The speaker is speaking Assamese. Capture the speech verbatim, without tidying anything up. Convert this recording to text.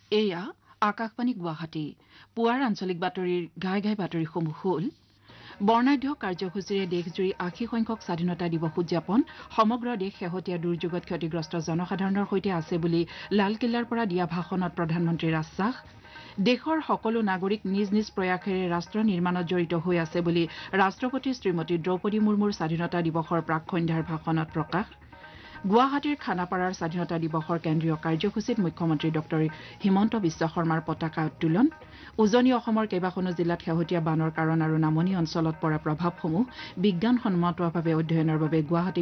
এয়া আকাশবাণী গুৱাহাটী পুৱাৰ আঞ্চলিক বাতৰিৰ ঘাই ঘাই বাতৰিসমূহ হ'ল বৰ্ণাঢ্য কাৰ্যসূচীৰে দেশজুৰি আশী সংখ্যক স্বাধীনতা দিৱস উদযাপন সমগ্ৰ দেশ শেহতীয়া দুৰ্যোগত ক্ষতিগ্ৰস্ত জনসাধাৰণৰ সৈতে আছে বুলি লালকিল্লাৰ পৰা দিয়া ভাষণত প্ৰধানমন্ত্ৰীৰ আশ্বাস দেশৰ সকলো নাগৰিক নিজ নিজ প্ৰয়াসেৰে ৰাষ্ট্ৰ নিৰ্মাণত জড়িত হৈ আছে বুলি ৰাষ্ট্ৰপতি শ্ৰীমতী দ্ৰৌপদী মুৰ্মুৰ স্বাধীনতা দিৱসৰ প্ৰাক সন্ধ্যাৰ ভাষণত প্ৰকাশ গুৱাহাটীৰ খানাপাৰাৰ স্বাধীনতা দিৱসৰ কেন্দ্ৰীয় কাৰ্যসূচীত মুখ্যমন্ত্ৰী ডক্টৰ হিমন্ত বিশ্ব শৰ্মাৰ পতাকা উত্তোলন উজনি অসমৰ কেইবাখনো জিলাত শেহতীয়া বানৰ কাৰণ আৰু নামনি অঞ্চলত পৰা প্ৰভাৱসমূহ বিজ্ঞানসন্মতভাৱে অধ্যয়নৰ বাবে গুৱাহাটী